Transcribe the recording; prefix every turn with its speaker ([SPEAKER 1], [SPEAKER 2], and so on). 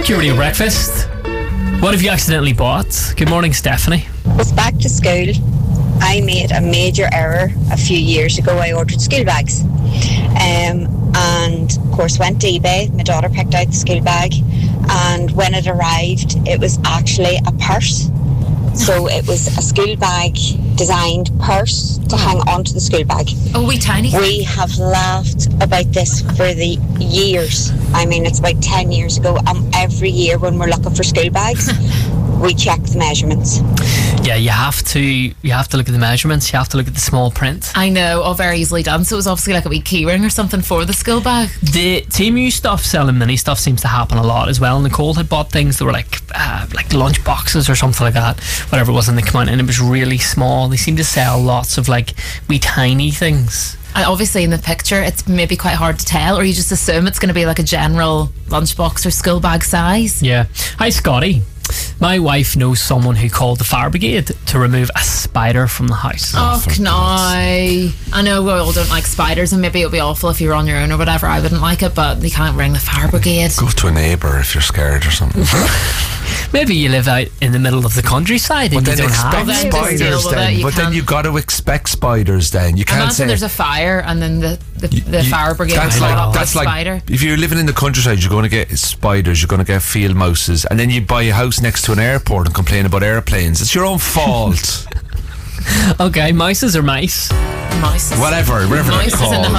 [SPEAKER 1] Pure Radio Breakfast. What have you accidentally bought? Good morning, Stephanie.
[SPEAKER 2] Was back to school. I made a major error a few years ago. I ordered school bags. And of course went to eBay. My daughter picked out the school bag, and when it arrived, it was actually a purse. So it was a school bag designed purse to hang onto the school bag.
[SPEAKER 3] Oh, wee tiny.
[SPEAKER 2] We have laughed about this for the years. I mean, it's about 10 years ago. Every year when we're looking for school bags, we check the measurements.
[SPEAKER 1] Yeah, you have to look at the measurements. You have to look at the small print.
[SPEAKER 3] I know, all very easily done. So it was obviously like a wee key ring or something for the school bag.
[SPEAKER 1] The Temu stuff, selling mini stuff, seems to happen a lot as well. Nicole had bought things that were like lunch boxes or something like that, whatever it was, and they come out and it was really small. They seem to sell lots of like wee tiny things.
[SPEAKER 3] And obviously in the picture it's maybe quite hard to tell, or you just assume it's going to be like a general lunchbox or school bag size.
[SPEAKER 1] Yeah. Hi, Scotty. My wife knows someone who called the fire brigade to remove a spider from the house.
[SPEAKER 3] Oh, no. I know we all don't like spiders, and maybe it would be awful if you were on your own or whatever. I wouldn't like it, but you can't ring the fire brigade.
[SPEAKER 4] Go to a neighbour if you're scared or something.
[SPEAKER 1] Maybe you live out in the middle of the countryside and
[SPEAKER 4] but
[SPEAKER 1] you
[SPEAKER 4] then
[SPEAKER 1] don't have
[SPEAKER 4] expect spiders then. But then you've got to expect spiders then. You can't say
[SPEAKER 3] there's a fire and then the fire brigade
[SPEAKER 4] that's like
[SPEAKER 3] spider.
[SPEAKER 4] If you're living in the countryside, you're going to get spiders, you're going to get field mouses, and then you buy a house next to an airport and complain about airplanes. It's your own fault.
[SPEAKER 1] Okay, mouses or mice?
[SPEAKER 3] Mice.
[SPEAKER 4] Whatever they're called.